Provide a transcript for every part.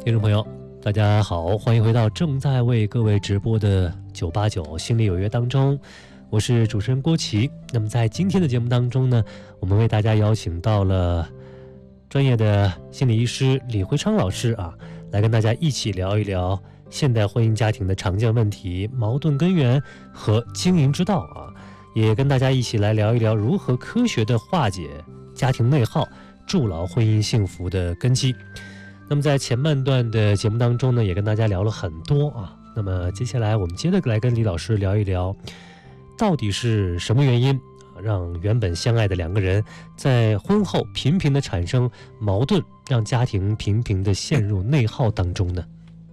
听众朋友大家好，欢迎回到正在为各位直播的989心理有约当中，我是主持人郭琦。那么在今天的节目当中呢，我们为大家邀请到了专业的心理医师李辉昌老师来跟大家一起聊一聊现代婚姻家庭的常见问题、矛盾根源和经营之道也跟大家一起来聊一聊如何科学的化解家庭内耗，筑牢婚姻幸福的根基。那么在前半段的节目当中呢，也跟大家聊了很多那么接下来我们接着来跟李老师聊一聊，到底是什么原因让原本相爱的两个人在婚后频频的产生矛盾，让家庭频频的陷入内耗当中呢？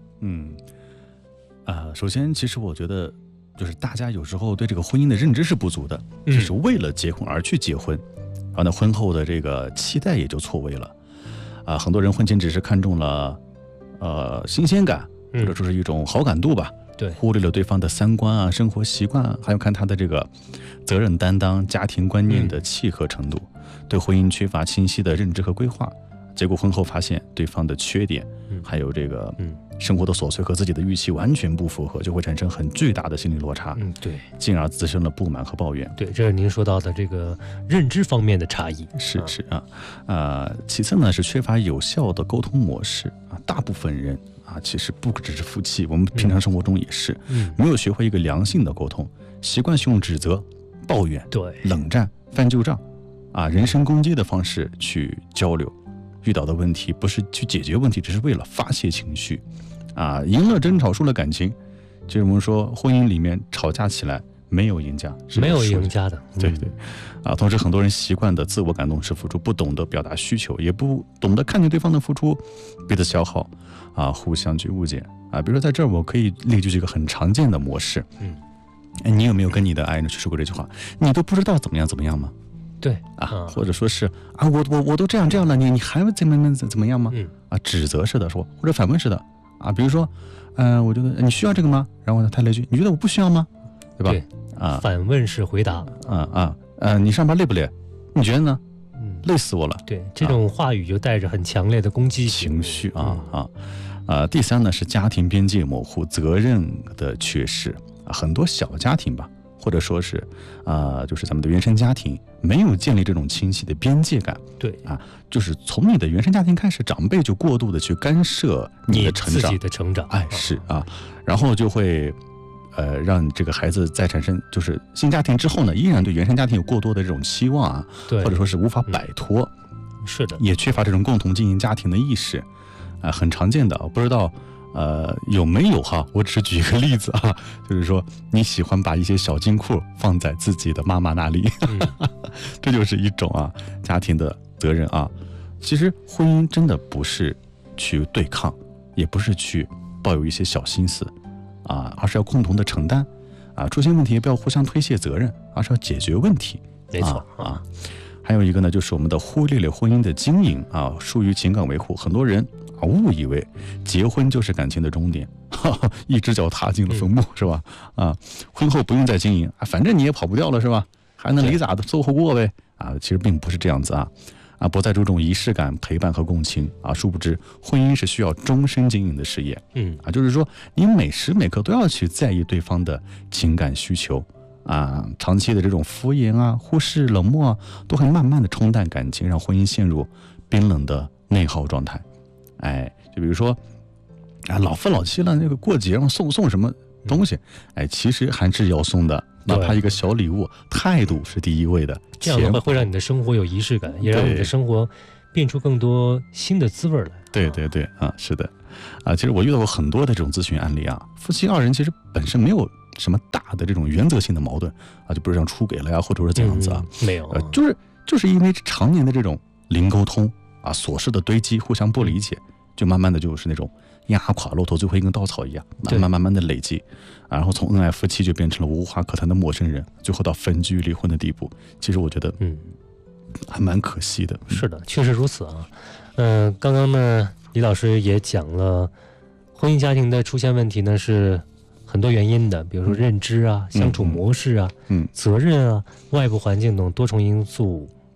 首先其实我觉得就是大家有时候对这个婚姻的认知是不足的，就是为了结婚而去结婚，然后呢婚后的这个期待也就错位了很多人婚前只是看中了新鲜感，或者说是一种好感度吧， 对， 忽略了对方的三观生活习惯还有看他的这个责任担当、家庭观念的契合程度，对婚姻缺乏清晰的认知和规划，结果婚后发现对方的缺点，还有这个生活的琐碎和自己的预期完全不符合，就会产生很巨大的心理落差， 对， 进而滋生了不满和抱怨。 对，这是您说到的这个认知方面的差异。 是其次呢是缺乏有效的沟通模式大部分人其实不只是夫妻，我们平常生活中也是，没有学会一个良性的沟通，习惯是用指责、抱怨、冷战、翻旧账人身攻击的方式去交流。遇到的问题不是去解决问题，只是为了发泄情绪赢了争吵，输了感情。就是我们说婚姻里面吵架起来没有赢家， 没有赢家的。 对同时很多人习惯的自我感动式付出，不懂得表达需求，也不懂得看见对方的付出，彼此消耗互相去误解比如说在这儿我可以列举几个很常见的模式。你有没有跟你的爱人去说过这句话？你都不知道怎么样吗？对或者说是我都这样了，你还怎么样吗？指责式的说，或者反问式的比如说我觉得你需要这个吗？然后呢他来句你觉得我不需要吗？对吧？ 对反问式回答你上班累不累？你觉得呢？累死我了。 对，这种话语就带着很强烈的攻击情绪第三呢是家庭边界模糊、责任的缺失很多小家庭吧，或者说是就是咱们的原生家庭没有建立这种清晰的边界感。 对就是从你的原生家庭开始，长辈就过度的去干涉你的成长， 自己的成长然后就会让这个孩子在产生就是新家庭之后呢，依然对原生家庭有过多的这种期望或者说是无法摆脱。 是的， 也缺乏这种共同经营家庭的意识很常见的。不知道有没有我只是举一个例子就是说你喜欢把一些小金库放在自己的妈妈那里这就是一种家庭的责任其实婚姻真的不是去对抗，也不是去抱有一些小心思而是要共同的承担出现问题也不要互相推卸责任，而是要解决问题。 没错还有一个呢，就是我们的忽略了婚姻的经营疏于情感维护。很多人误以为结婚就是感情的终点，一只脚踏进了坟墓，是吧？婚后不用再经营反正你也跑不掉了，是吧？还能离咋的，凑合过呗其实并不是这样子不再注重仪式感、陪伴和共情殊不知婚姻是需要终身经营的事业。就是说你每时每刻都要去在意对方的情感需求长期的这种敷衍忽视、冷漠都会慢慢的冲淡感情，让婚姻陷入冰冷的内耗状态。就比如说老夫老妻了，那个过节送什么东西其实还是要送的，哪怕一个小礼物，态度是第一位的。 这样的话会让你的生活有仪式感，也让你的生活变出更多新的滋味来。 对是的其实我遇到过很多的这种咨询案例夫妻二人其实本身没有什么大的这种原则性的矛盾就不是像出轨了或者是这样子没有就是因为常年的这种零沟通琐事的堆积，互相不理解，就慢慢的就是那种压垮骆驼最后一根稻草一样，慢慢的累积然后从恩爱夫妻就变成了无话可谈的陌生人，最后到分居离婚的地步。其实我觉得还蛮可惜的。 是的，确实如此刚刚呢李老师也讲了婚姻家庭的出现问题呢是很多原因的，比如说认知相处模式责任外部环境等多重因素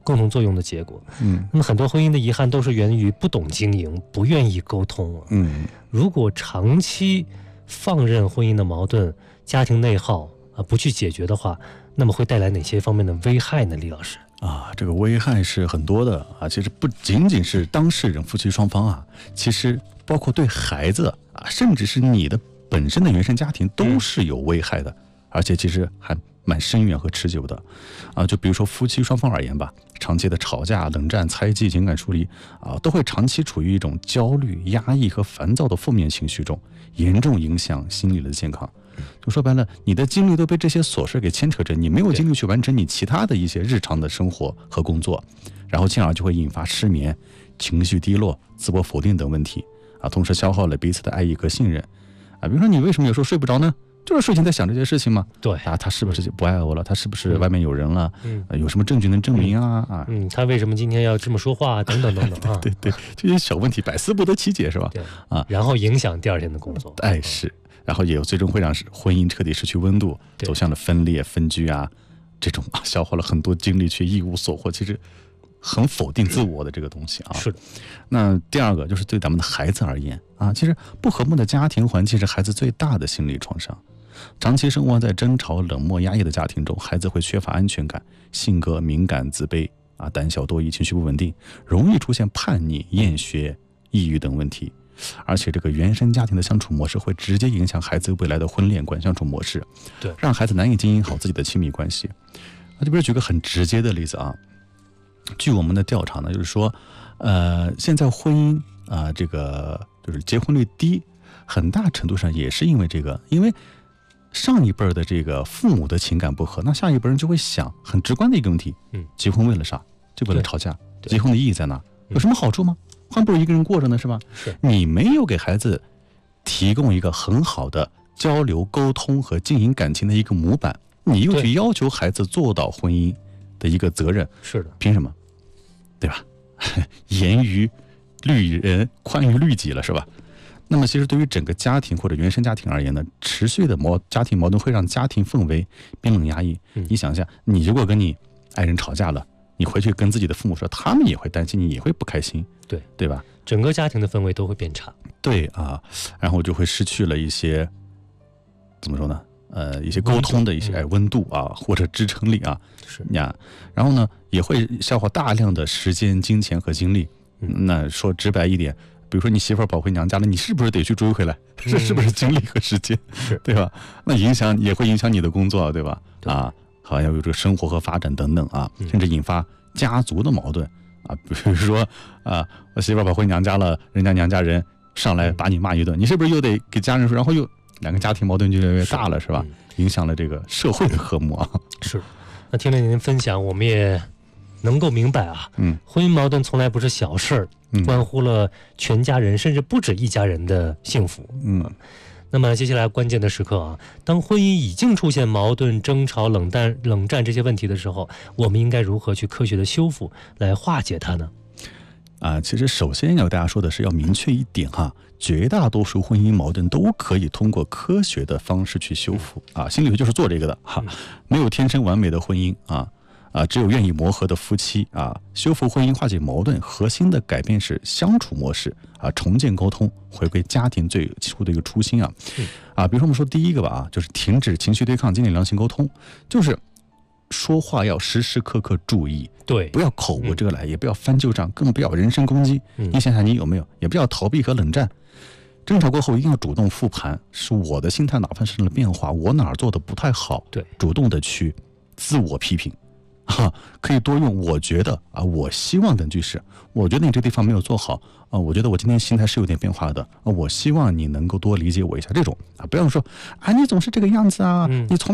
共同作用的结果。那么很多婚姻的遗憾都是源于不懂经营，不愿意沟通。如果长期放任婚姻的矛盾、家庭内耗不去解决的话，那么会带来哪些方面的危害呢？李老师这个危害是很多的其实不仅仅是当事人夫妻双方其实包括对孩子甚至是你的本身的原生家庭都是有危害的，而且其实还蛮深远和持久的就比如说夫妻双方而言吧，长期的吵架、冷战、猜忌、情感疏离都会长期处于一种焦虑、压抑和烦躁的负面情绪中，严重影响心理的健康。就说白了，你的精力都被这些琐事给牵扯着，你没有精力去完成你其他的一些日常的生活和工作，然后进而就会引发失眠、情绪低落、自我否定等问题同时消耗了彼此的爱意和信任比如说你为什么有时候睡不着呢？就是睡前在想这些事情嘛。 对他是不是不爱我了？他是不是外面有人了？有什么证据能证明他为什么今天要这么说话等等等等对，这些小问题百思不得其解，是吧？ 对然后影响第二天的工作。 是，然后也最终会让婚姻彻底失去温度，走向了分裂、分居这种消耗了很多精力却一无所获，其实很否定自我的这个东西是的。 那第二个就是对咱们的孩子而言其实不和睦的家庭环境是孩子最大的心理创伤。长期生活在争吵、冷漠、压抑的家庭中，孩子会缺乏安全感，性格敏感、自卑胆小多疑、情绪不稳定，容易出现叛逆、厌学、抑郁等问题。而且这个原生家庭的相处模式会直接影响孩子未来的婚恋观相处模式， 对， 让孩子难以经营好自己的亲密关系。就比如举个很直接的例子据我们的调查呢，就是说现在婚姻这个就是结婚率低，很大程度上也是因为这个，因为上一辈的这个父母的情感不合，那下一辈人就会想很直观的一个问题，结婚为了啥？就为了吵架？结婚的意义在哪？有什么好处吗？还不如一个人过着呢，是吧？你没有给孩子提供一个很好的交流、沟通和经营感情的一个模板，你又去要求孩子做到婚姻的一个责任， 是的， 凭什么？对吧？严于律人，宽于律己了，是吧？那么其实对于整个家庭或者原生家庭而言呢，持续的家庭矛盾会让家庭氛围冰冷压抑。你想一下，你如果跟你爱人吵架了，你回去跟自己的父母说，他们也会担心你，也会不开心，对吧？ 整个家庭的氛围都会变差。 对然后就会失去了一些怎么说呢？一些沟通的一些温度或者支撑力然后呢，也会消耗大量的时间、金钱和精力。那说直白一点，比如说你媳妇儿跑回娘家了，你是不是得去追回来？这是不是精力和时间？对吧？那也会影响你的工作，对吧？好像有这个生活和发展等等甚至引发家族的矛盾比如说我媳妇儿跑回娘家了，人家娘家人上来把你骂一顿，你是不是又得给家人说，然后又两个家庭矛盾就越来越大了，是吧？影响了这个社会的和睦是。那听了您分享，我们也能够明白婚姻矛盾从来不是小事儿，关乎了全家人，甚至不止一家人的幸福。那么接下来关键的时刻当婚姻已经出现矛盾、争吵、冷战这些问题的时候，我们应该如何去科学的修复，来化解它呢？ 其实首先要跟大家说的是要明确一点绝大多数婚姻矛盾都可以通过科学的方式去修复心理学就是做这个的没有天生完美的婚姻只有愿意磨合的夫妻修复婚姻、化解矛盾，核心的改变是相处模式重建沟通，回归家庭最基础的一个初心比如说我们说第一个吧就是停止情绪对抗，建立良性沟通，就是说话要时时刻刻注意， 对， 不要口无遮拦，也不要翻旧账，更不要人身攻击。你想想你有没有？也不要逃避和冷战。争吵过后一定要主动复盘，是我的心态哪发生了变化，我哪儿做的不太好， 对， 主动的去自我批评可以多用我觉得我希望等句式。我觉得你这地方没有做好我觉得我今天心态是有点变化的我希望你能够多理解我一下，这种不要说你总是这个样子你从